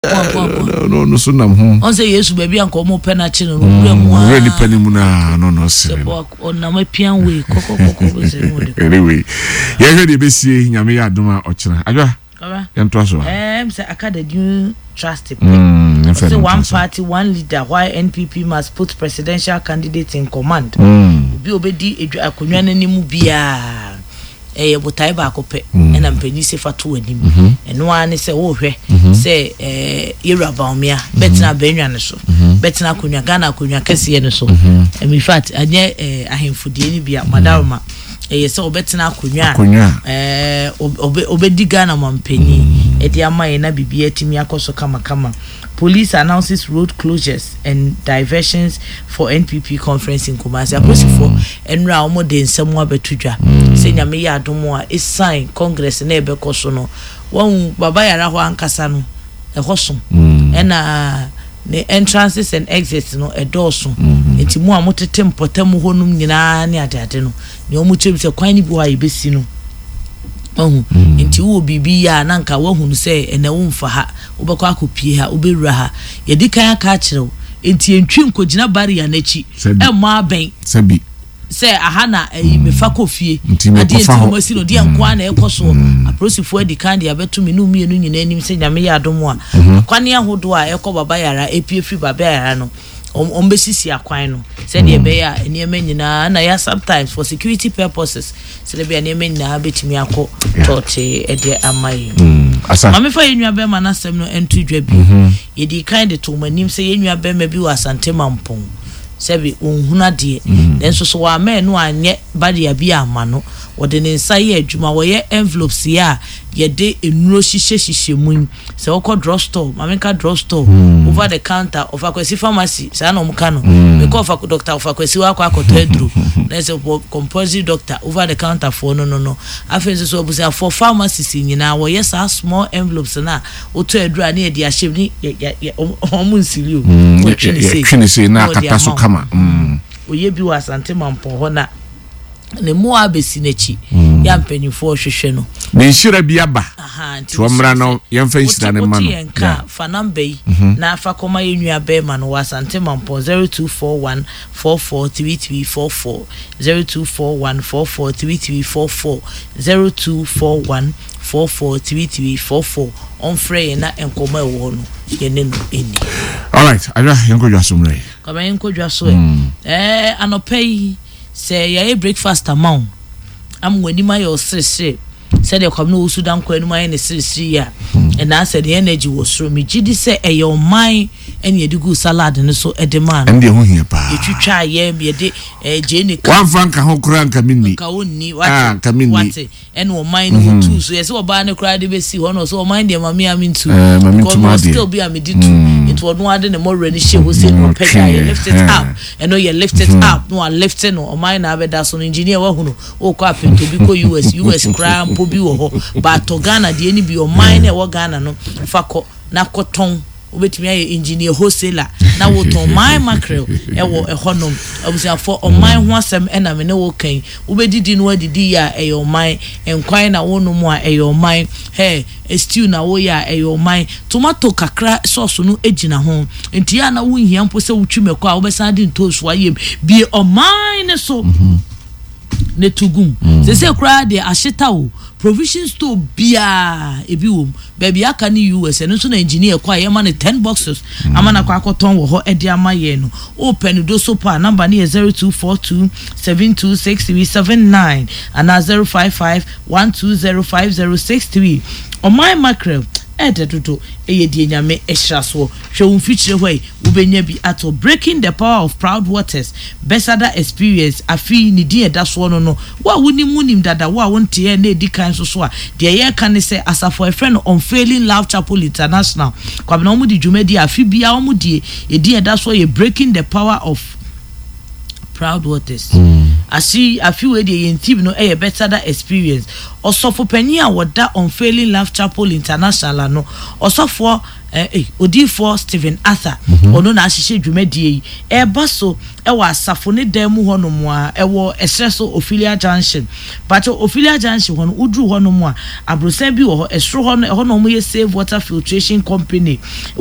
no so nam ho on say Yesu baby anko mo penachi no wura mu a really panimu na no se on na mapian we kokokoko se mo de anyway ye hwe de besie nyame ya adoma ochira adwa yento so say akadadu trust say one party one leader why NPP must put presidential candidate in command obi obedi akonwa nanimu bia botai ba akopɛ ɛna mpanyi se fato anim ɛno ane sɛ wo hwɛ sɛ yɛwura baomia betina banwa ne so betina akonwa Ghana akonwa kɛseɛ ne so in fact anye ahemfodie ni bia madaroma sɛ obetina akonwa obedi Ghana mampanyi ɛde ama yɛ na bibia timi akoso kama Police announces road closures and diversions for NPP conference in Kumasi. Aposifo enra omo de nsɛm abetudwa. Sɛ nyame yɛ adomo a sign Congress na ebe koso no. Wɔn baba yara ho ankasa no ɛhɔ so. Ɛna the entrances and exits no ɛdɔɔso. Enti mu a motete mpɔtam hɔ num nyinaa ne ade no. Ne omo twem sɛ kwan ni bi hɔ a yɛbesi no. Nti wo bibi ya na nka wahunu se ene wo mfa ha wobekọ akopie ha obewura ha yedi kan aka kyerɛw enti entwi nkogina barrier n'achi ma aben sabi se aha na mefa kofie ade enti mo si no de nko na ekoso aprosifo adi kan de abetumi no mienu nyina anim se nyame ya adom a kwane ahodo a ekọ baba yara epie free baba yara no ombesisi akwan no said ye be ya enema nyina na ya sometimes for security purposes said be enema nyina betimi akọ tote ede amai mama fa yenua be ma na sem no entu dwa bi ye di kind to manim say yenua be ma bi wa Asante Mampong sebi onhuna de nenso so wa ma no anye badia bi ama no wode ne nsa ye adwuma wo ye envelopes ya ye de enuro hihye mun se wokọ drugstore mamenka drugstore over the counter of Akwesi pharmacy sa na omka no me call for doctor of Akwesi wa akoto edru na se compulsory doctor over the counter for no afenso so obusa for pharmacies nyina wo ye sa small envelopes na oto edru ani e de ahye ni omun siri o twini se na akata so kama oye bi wa Asante Mampong ho na ne mo abesi nachi ya mpanyifo hwehwe no ne nhira bi aba to mra no yemfa nhira ne ma no ya fa number yi na fa koma yenua be ma no wa Asante Mampong 0241443344 0241443344 0241443344 on frey na enkoma ewo no yene no eni. All right, aja yenkodwa so mre kama yenkodwa so anopei say ya breakfast amount am wani ma yo sese say de kwam no Sudan kwanu ma ne sese ya and I said the energy was through me gidi say e your mind and ye good salad no so e de man and de ho hia pa e twitwa ye me de jeni one franka ho kura nka minni ka wonni what and o mind no too so yes o ba ne kura de be si ho no so o mind de mami am too because still be am di too it was no ade ne more ready she was say no pega you lift it up and no you lift it up no lift no o mind na be da so engineer wa hu no o ko apin to be ko US kura mpo bi wo ho but to Ghana de any be o mind e wo Ghana no fako na koton obetimi aye engineer wholesaler na wo ton my mackerel e wo ehonom obusia for o my ho asem e na me ne wo kan obedidi no adidi ya e yo my enkwan na wo no mu a e yo my hey stew na wo ya e yo my tomato kakra sauce no ejina ho enti ya na wo hia mpo se wutwimeko a obesan di ntosu ayem bi o my ne so ne tugum se kra de ashita o provision store bia ebi wom baby aka ni US and so na engineer kwa ye man 10 boxes amana kwa akoton wo ho ede amaye no open do so pa number ni 0242726379 and 0551205063 on my mackerel ededodo eyedie nyame ehraso hwe wo feature hwai wo benya bi ato breaking the power of proud waters besada experience afi ni die da so no wa woni munim dada wa wonte e na edikan so a de ye kan se asafo e friend unfailing love chapel international kwabena omu di dwumadi afi bia omu die edie da so ye breaking the power of proud waters asi afi we de yentim no e better that experience osofo pani a woda unfailing love chapel international no osofo Odifo Stephen Arthur ono na ahihye dwumadie yi baso ewa asafo ne dan mu honom a ewo esreso Ophelia Junction but Ophelia Junction hono udru honom a abrosan bi wo ho esro hono hono mo ye Save Water Filtration Company